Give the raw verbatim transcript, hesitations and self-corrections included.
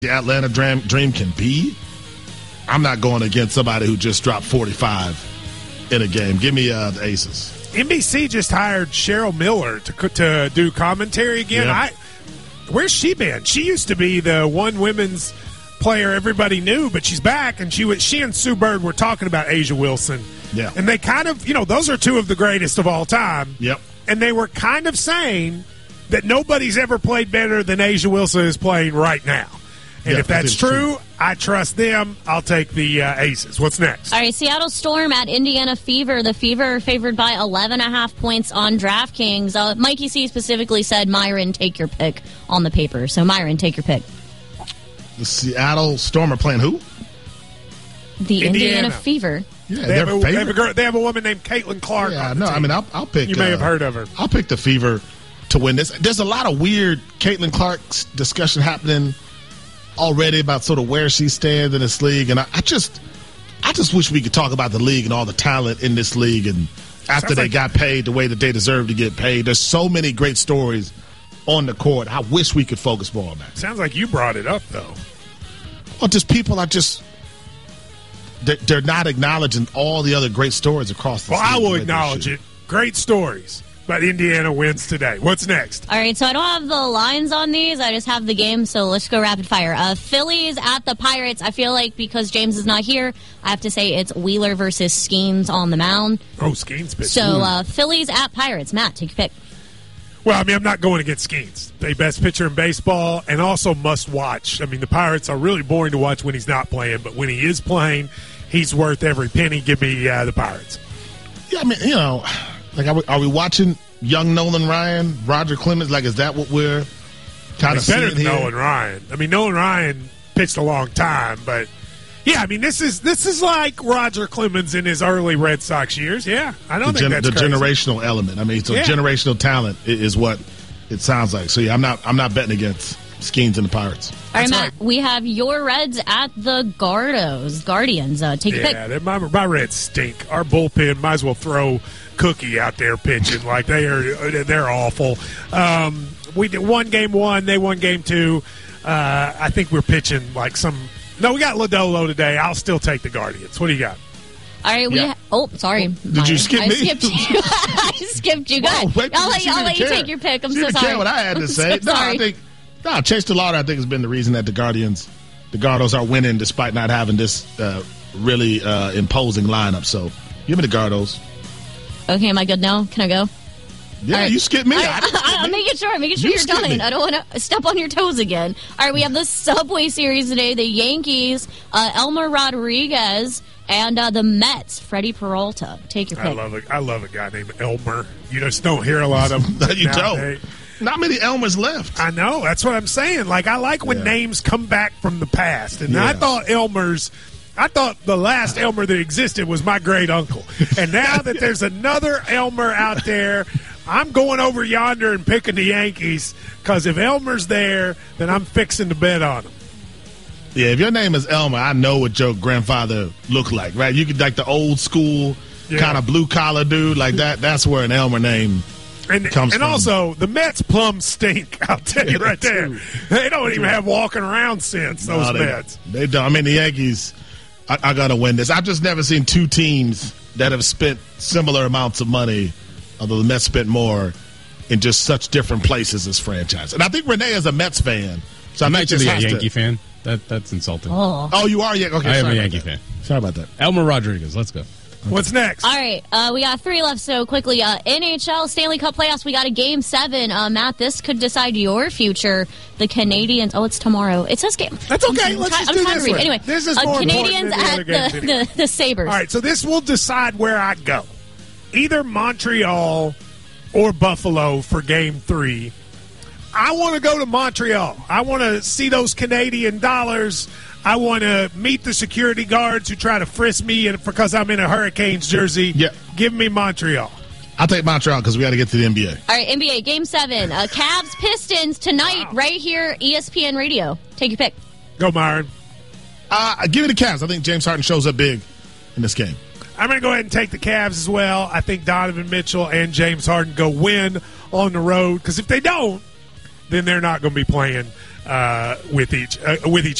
the Atlanta Dream, dream can be, I'm not going against somebody who just dropped forty-five in a game. Give me uh, the Aces. N B C just hired Cheryl Miller to to do commentary again. Yeah. I where's she been? She used to be the one women's player everybody knew, but she's back, and she was she and Sue Bird were talking about A'ja Wilson. Yeah, and they kind of, you know, those are two of the greatest of all time. Yep, and they were kind of saying that nobody's ever played better than A'ja Wilson is playing right now. And yeah, if that's true, true, I trust them. I'll take the uh, Aces. What's next? All right, Seattle Storm at Indiana Fever. The Fever favored by eleven and a half points on DraftKings. Uh, Mikey C specifically said, Myron, take your pick on the paper. So, Myron, take your pick. The Seattle Storm are playing who? The Indiana, Indiana Fever. Yeah, they, have a, they, have a favorite. girl, they have a woman named Caitlin Clark. Yeah, on the no, team. I mean, I'll, I'll pick. You may uh, have heard of her. I'll pick the Fever to win this. There's a lot of weird Caitlin Clark's discussion happening already about sort of where she stands in this league, and I, I just, I just wish we could talk about the league and all the talent in this league. And after Sounds they like- got paid the way that they deserve to get paid, there's so many great stories on the court. I wish we could focus more on that. Sounds like you brought it up, though. Well, just people are just. They're they're not acknowledging all the other great stories across the Well, league I will the way they acknowledge should. it. Great stories. But Indiana wins today. What's next? All right, so I don't have the lines on these. I just have the game, so let's go rapid fire. Uh, Phillies at the Pirates. I feel like because James is not here, I have to say it's Wheeler versus Skeens on the mound. Oh, Skeens pitch. So uh, Phillies at Pirates. Matt, take your pick. Well, I mean, I'm not going against Skeens. The best pitcher in baseball and also must watch. I mean, the Pirates are really boring to watch when he's not playing, but when he is playing, he's worth every penny. Give me uh, the Pirates. Yeah, I mean, you know, like, are we, are we watching young Nolan Ryan, Roger Clemens? Like, is that what we're kind of It's better seeing than here? Nolan Ryan. I mean, Nolan Ryan pitched a long time, but yeah, I mean, this is this is like Roger Clemens in his early Red Sox years. Yeah, I don't The, think gen- that's the crazy. generational element. I mean, so Yeah. generational talent i- is what it sounds like. So yeah, I'm not I'm not betting against Skeens and the Pirates. All right, That's Matt, right. we have your Reds at the Gardos. Guardians, uh, take your pick. Yeah, they- my, my Reds stink. Our bullpen might as well throw Cookie out there pitching like they are. They're awful. Um, we did one game one. They won game two. Uh, I think we're pitching like some. No, we got Lodolo today. I'll still take the Guardians. What do you got? All right, we. Yeah. Ha- oh, sorry. Did you skip I me? Skipped you. I skipped you. Go Whoa, ahead. wait, I'll let, she you, I'll didn't let you care. take your pick. I'm She so didn't sorry. care what I had to I'm say. so no, sorry. I think no. Chase the Lauder, I think, has been the reason that the Guardians, the Gardos, are winning despite not having this uh, really uh, imposing lineup. So give me the Gardos. Okay, am I good now? Can I go? Yeah, All right. you skipped me. I, I didn't skip am me. making sure. I'm making sure You you're skipped done. me. I don't want to step on your toes again. All right, we have the Subway Series today. The Yankees, uh, Elmer Rodriguez, and uh, the Mets, Freddie Peralta. Take your I pick. love a, I love a guy named Elmer. You just don't hear a lot of them. You nowadays. don't. Not many Elmers left. I know. That's what I'm saying. Like, I like when Yeah. names come back from the past. And Yeah. I thought Elmer's, I thought the last Elmer that existed was my great uncle. And now that there's another Elmer out there, I'm going over yonder and picking the Yankees because if Elmer's there, then I'm fixing to bet on him. Yeah, if your name is Elmer, I know what your grandfather looked like, right? You could like the old school Yeah. kind of blue collar dude like that. That's where an Elmer name And, comes and from. also, the Mets plumb stink. I'll tell you Yeah, right there. true. They don't even have walking around sense, those No, they, Mets. They don't. I mean, the Yankees are, are going to win this. I've just never seen two teams that have spent similar amounts of money, although the Mets spent more, in just such different places as franchise. And I think Renee is a Mets fan. So I'm I think actually this a has Yankee to, fan. That That's insulting. Oh. Oh, you are? Yeah. Okay. I am sorry a about Yankee that. fan. Sorry about that. Elmer Rodriguez, let's go. What's next? All right, uh, we got three left, so quickly. Uh, N H L Stanley Cup playoffs, we got a game seven. Uh, Matt, this could decide your future. The Canadians, oh, it's tomorrow. It says game. That's okay. I'm, Let's try- just I'm do trying this to read. one. Anyway, This is uh, more important Canadians than the other at games the, anyway. the, the Sabres. All right, so this will decide where I go. Either Montreal or Buffalo for game three. I want to go to Montreal. I want to see those Canadian dollars. I want to meet the security guards who try to frisk me because I'm in a Hurricanes jersey. Yeah. Give me Montreal. I'll take Montreal because we got to get to the N B A. All right, N B A game seven. Uh, Cavs Pistons tonight, Wow. right here, E S P N Radio. Take your pick. Go, Myron. Uh, give me the Cavs. I think James Harden shows up big in this game. I'm going to go ahead and take the Cavs as well. I think Donovan Mitchell and James Harden go win on the road because if they don't, then they're not going to be playing uh, with each uh, with each